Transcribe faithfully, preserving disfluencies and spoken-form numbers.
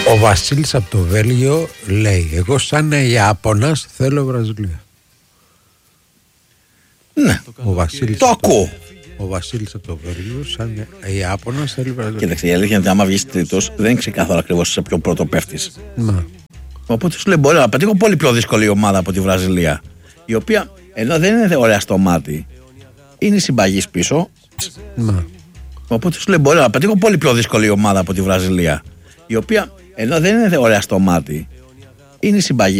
Ο Βασίλης από το Βέλγιο λέει: εγώ σαν Ιάπωνας θέλω Βραζιλία. Ναι, ο Βασίλης το ακούω. Ο Βασίλης από το Βέλγιο σαν Ιάπωνας θέλει Βραζιλία. Κοίταξε, η αλήθεια είναι ότι άμα βγεις τρίτος δεν είναι ξεκάθαρο ακριβώς σε ποιο πρώτο πέφτεις. Να. Οπότε σου λέει: μπορώ να πετύχω πολύ πιο δύσκολη ομάδα από τη Βραζιλία. Η οποία ενώ δεν είναι ωραία στο μάτι, είναι συμπαγής πίσω. Να. Οπότε σου λέει: μπορώ να πετύχω πολύ πιο δύσκολη ομάδα από τη Βραζιλία. Η οποία ενώ δεν είναι ωραία στο μάτι, είναι συμπαγής.